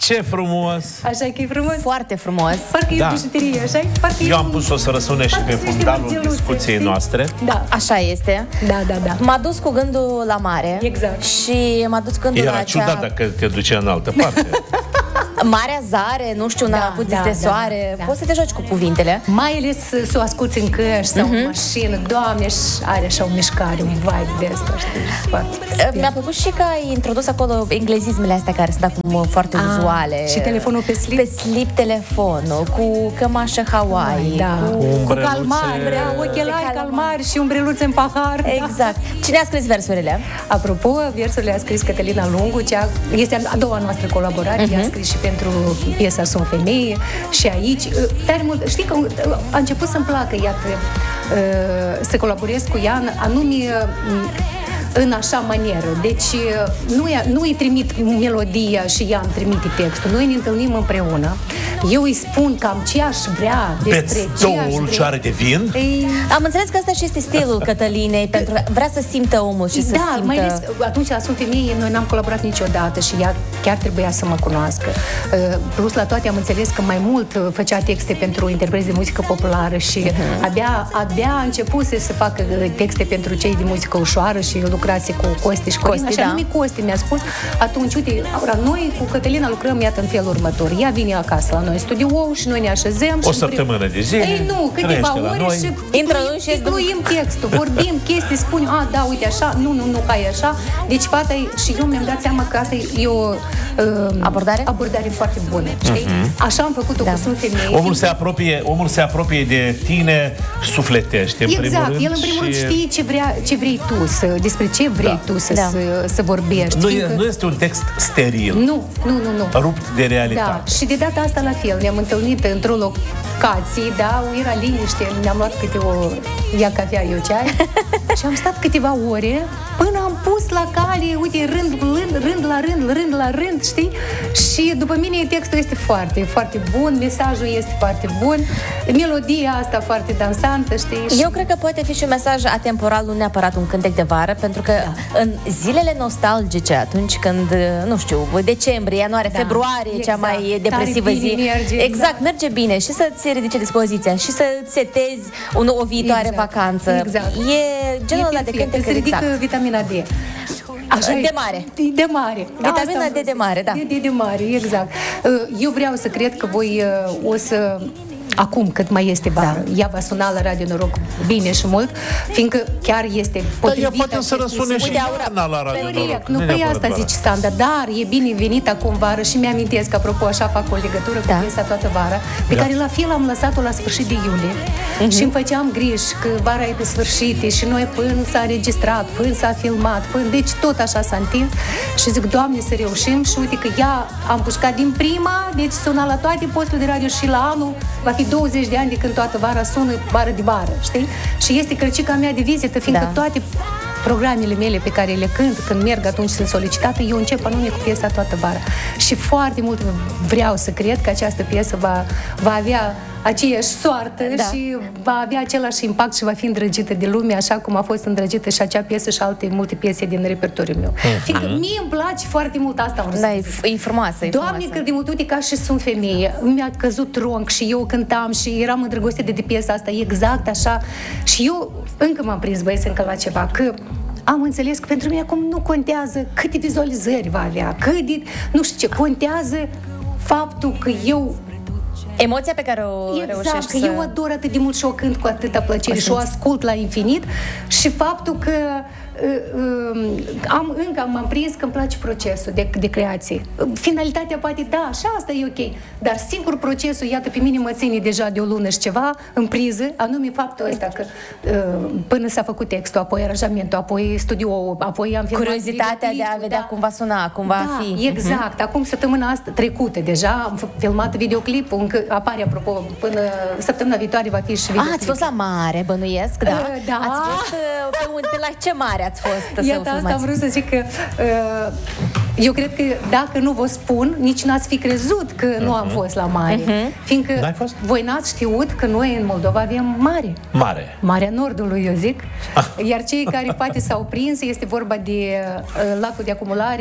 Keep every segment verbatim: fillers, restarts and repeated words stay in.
Ce frumos! Așa că e frumos? Foarte frumos. Parcă Da. e bijuterie, așa-i? Parcă Eu e am un- pus-o să răsune și parcă pe sunt niște fundalul mărgeluțe, discuției știi? noastre. Da, Așa este. da, da, da. M-a dus cu gândul la mare. Exact. Și m-a dus gândul la Era acea... ciudat dacă te duce în altă parte. Marea Zare, nu știu, Da, da, da, de da, soare. da. Poți să te joci cu cuvintele. Mai ales să, să o asculți în căști sau în mașină. Doamne, și are așa o mișcare, un vibe de asta, știi? Foarte. Mi-a plăcut și că ai introdus acolo englezismele astea care sunt acum foarte Ah, uzuale. și telefonul pe slip? Pe slip telefonul, cu cămașă Hawaii, Da. cu... Cu Umbreluțe. calmari, da, ochelari, calmari și umbreluțe în pahar. Exact. Cine a scris versurile? Apropo, versurile a scris Cătălina Lungu, cea, este a doua noastră colaborare, uh-huh. ea a scris și pentru piesa Sunt femeie și aici, tare mult, știi că a început să-mi placă, iată, să colaborez cu ea, anume în așa manieră. Deci nu, nu îi trimit melodia și ea îmi trimite textul. Noi ne întâlnim împreună. Eu îi spun cam ce aș vrea, despre Beți ce două aș vrea. ulcioare de vin? Ei, Am înțeles că asta și este stilul Cătălinei, pentru că vrea să simtă omul și să da, simtă... mai ales atunci la Sunt femeie, noi n-am colaborat niciodată și ea chiar trebuia să mă cunoască. Uh, Plus la toate am înțeles că mai mult uh, făcea texte pentru interpreți de muzică populară și uh-huh. abia, abia a început să facă uh, texte pentru cei de muzică ușoară și lucrase cu Costi și Corina. Costi, Așa da. numit Costi mi-a spus, atunci, uite, Aura, noi cu Cătălina lucrăm, iată, în felul următor. Ea vine acasă la noi în studio și noi ne așezăm. O și săptămână de zile. Ei, nu, câteva trăiește la ore noi. și Intră ticluim- și ies după- ticluim textul, vorbim chestii, spun, a, da, uite așa, nu, nu, nu, ca e așa. Deci, fata, e- și eu mi-am dat seama că asta e o uh, Abordare? abordare foarte bună, știi? Așa am făcut-o Da. cu Sunt femeie. Omul se apropie, omul se apropie de tine sufletește, în primul Exact, rând. el în primul rând și știe ce, vrea, ce vrei tu, să, despre ce vrei Da. tu să, Da. să, să vorbești. Nu, e, fiindcă- nu este un text steril, nu, nu, nu, nu. rupt de realitate. Da, și de data asta la fel, ne-am întâlnit într-o locație, da, era liniște, ne-am luat câte o ia cafea, eu ceai și am stat câteva ore până am pus la cale, uite, rând, rând, rând la rând, rând la rând, știi? Și după mine textul este foarte, foarte bun, mesajul este foarte bun, melodia asta foarte dansantă, știi? Eu cred că poate fi și un mesaj atemporal, nu neapărat un cântec de vară, pentru că da. în zilele nostalgice, atunci când, nu știu, decembrie, ianuarie, Da, februarie, exact. cea mai depresivă Tare zi, bine merge, exact, da. merge bine și să-ți ridice dispoziția și să-ți setezi un, o viitoare Exact, vacanță. exact. E genul ăla de perfect, cântec, îți ridică exact. vitamina D. Așa De e. mare. De mare. Vitamina Asta am D de vrut să- mare, da. De, de, de mare, exact. Eu vreau să cred că voi uh, o să... Acum, cât mai este vară, da. Ea va suna la Radio Noroc bine și mult, fiindcă chiar este Dar potrivit. ea poate să acestui răsune și subiect. iarna la Radio Noroc. Corect, nu, e păi neapărat asta vara. zice Sandra, dar e bine venit acum vară și mi-amintesc, apropo, așa fac o legătură cu Da. piesa Toată vara, pe Da. care la fel am lăsat-o la sfârșit de iulie și îmi făceam griji că vara e pe sfârșit și noi până s-a înregistrat, până s-a filmat, până, deci tot așa s-a întins și zic, Doamne, să reușim și uite că ea am pușcat din prima, deci suna la toate posturile de radio și la anul va fi douăzeci de ani de când toată vara sună vară de vară, știi? Și este crăcica mea de vizită, fiindcă Da. toate programele mele pe care le cânt când merg atunci sunt solicitată, eu încep anume cu piesa Toată vara. Și foarte mult vreau să cred că această piesă va, va avea aceeași soartă Da. și va avea același impact și va fi îndrăgită de lume, așa cum a fost îndrăgită și acea piesă și alte multe piese din repertoriul meu. Uh-huh. Fiindcă mie îmi place foarte mult asta. Am vrut Da, să e, zic. e frumoasă, e Doamne, frumoasă. cât de mult, uite, ca și Sunt femeie, mi-a căzut tronc și eu cântam și eram îndrăgostită de piesa asta, exact așa. Și eu încă m-am prins, băieți, încă la ceva, că am înțeles că pentru mine acum nu contează câte vizualizări va avea, cât de, nu știu ce, contează faptul că eu Emoția pe care o Exact, reușești că să... eu ador atât de mult și o cânt cu atâta plăcere și o ascult la infinit și faptul că uh, uh, am încă m-am prins că îmi place procesul de, de creație. Finalitatea poate, da, și asta e ok, dar singur procesul, iată, pe mine mă ține deja de o lună și ceva în priză, anume faptul ăsta că uh, până s-a făcut textul, apoi aranjamentul, apoi studioul, apoi am filmat Curiozitatea de a videoclipul, vedea da. cum va suna, cum va Da, fi. exact. Acum, săptămâna asta trecută deja, am f- filmat videoclipul, încă apare, apropo, până săptămâna viitoare va fi și Ah, videoclipul. ați fost la mare, bănuiesc, da? Uh, da. Ați fost uh, pe, un, pe la ce mare ați fost să Iată, asta filmați? am vrut să zic că uh, eu cred că dacă nu vă spun, nici n-ați fi crezut că uh-huh. nu am fost la mare. Uh-huh. Fiindcă N-ai fost? voi n-ați știut că noi în Moldova avem mare. Mare. Marea Nordului, eu zic. Iar cei care poate s-au prins, este vorba de uh, lacul de acumulare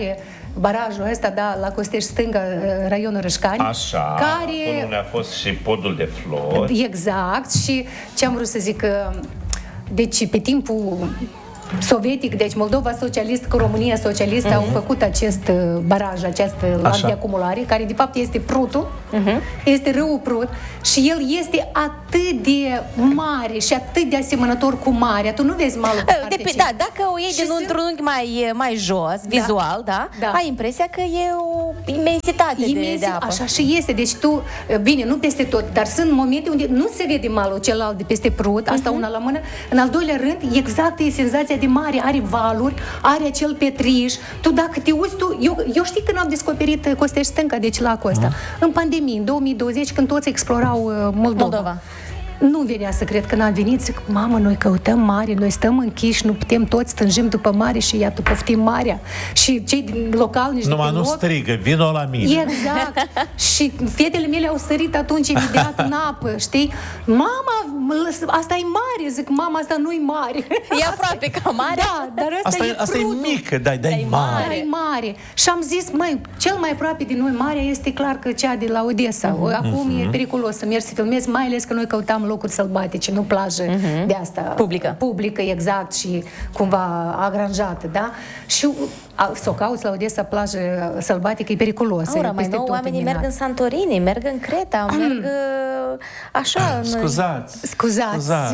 barajul ăsta, da, la Costești Stânga, raionul Rășcani. Așa, care... acolo unde a fost și podul de flori. Exact, și ce am vrut să zic, că, deci pe timpul sovietic, deci Moldova socialist cu România socialistă uh-huh. au făcut acest baraj, această antiacumulare, care de fapt este Prutul, uh-huh. este râul Prut și el este atât de mare și atât de asemănător cu marea. Tu nu vezi malul pe de pe, Da, dacă o iei din un trunchi mai, mai jos, vizual, da, da, da, ai impresia că e o imensitate Imensi, de, de apă. Așa și este, deci tu, bine, nu peste tot, dar sunt momente unde nu se vede malul celălalt de peste Prut, asta uh-huh. una la mână. În al doilea rând, exact e senzația de mare, are valuri, are acel petriș. Tu dacă te uiți, tu, eu, eu știi când am descoperit Costești Stânca, deci lacul ăsta, uh-huh. în pandemie, în două mii douăzeci, când toți explorau uh, Moldova. Moldova. Nu venea să cred, când am venit, zic, mamă, noi căutăm mare, noi stăm închiși, nu putem toți, stânjim după mare și iată, poftim marea. Și cei din local, nici numai de nu loc, strigă, vino la mine. Exact. Și fetele mele au sărit atunci imediat în apă, știi? Mama, asta e mare, zic, mama, asta nu-i mare. E aproape ca mare. Da, dar asta, asta e, asta e mică, da, da, e mare. Da, e mare. Și am zis, măi, cel mai aproape de noi mare este clar că cea de la Odessa. Uh-huh. Acum uh-huh. e periculos să mergi să filmezi, mai ales că noi căutam locuri sălbatice, nu plajă uh-huh. de asta. Publică. Publică, exact, și cumva agranjată, da? Și să o cauți la Odessa, plajă sălbatică, e periculos. Aura, mai nou oamenii merg în Santorini, merg în Creta, merg așa. În... Scuzați. Scuzați. Scuzați.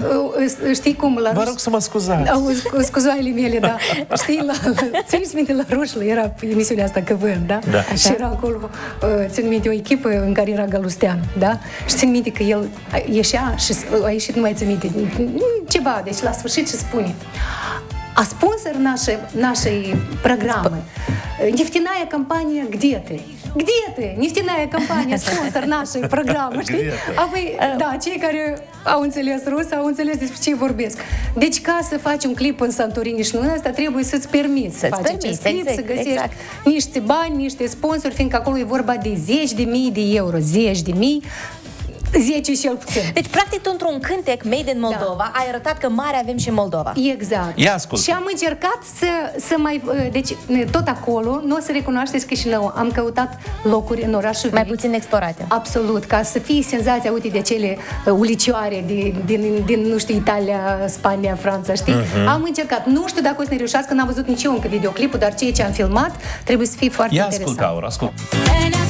Știi cum? La Vă rog să mă scuzați. Scuzoaiele mele, da. Știi, la, țineți minte, la Roșlu era emisiunea asta Că Vânt, da? Da. Și era acolo, țin minte, o echipă în care era Galustean, da? Și țin minte că el ieșea și a ieșit, nu mai țin minte, ceva, deci la sfârșit ce spune. А спонсор нашей, нашей программы нефтяная компания «Где ты?». Где ты? Нефтяная компania, sponsor нашей программы, știi? Apoi, da, cei care au înțeles rus, au înțeles despre ce vorbesc. Deci, ca să faci un clip în Santorini și nu în asta, trebuie să-ți permiți să faci acest clip, exact, să găsești exact. niște bani, niște sponsori, fiindcă acolo e vorba de zeci de mii de euro, zeci de mii, zece cel puțin. Deci, practic, tu într-un cântec Made in Moldova da. ai arătat că mare avem și în Moldova. Exact. Ia ascult. Și am încercat să, să mai... Deci, tot acolo, nu o să recunoașteți Chișinău. Am căutat locuri în orașul mai puțin explorate. Absolut. Ca să fie senzația, uite, de cele ulicioare din, din, din nu știu, Italia, Spania, Franța, știi? Uh-huh. Am încercat. Nu știu dacă o să ne reușească, n-am văzut nici eu încă videoclipul, dar ceea ce am filmat trebuie să fie foarte Ia interesant. ascult, Aura, ascult.